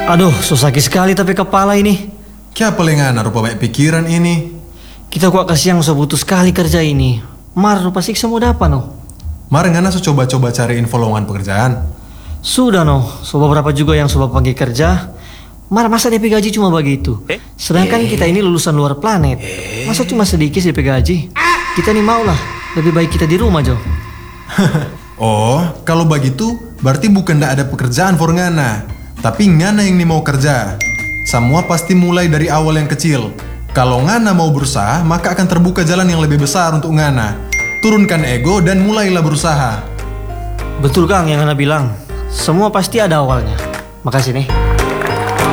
Aduh, so sakit sekali tapi kepala ini. Kya pelengana rupa banyak pikiran ini. Kita kuat kasihan so butuh sekali kerja ini. Mar rupa siksa mau dapat no. Mar ngana so coba-coba cari info lowongan pekerjaan. Sudah no, so beberapa juga yang sobat panggil kerja. Mar masa DP gaji cuma begitu. Sedangkan kita ini lulusan luar planet. Masa cuma sedikit DP gaji? Kita nih mau lah, lebih baik kita di rumah Jo. Oh, kalau begitu berarti bukan ndak ada pekerjaan for ngana, tapi ngana yang nih mau kerja. Semua pasti mulai dari awal yang kecil. Kalau ngana mau berusaha, maka akan terbuka jalan yang lebih besar untuk ngana. Turunkan ego dan mulailah berusaha. Betul Kang yang Anda bilang. Semua pasti ada awalnya. Makasih nih.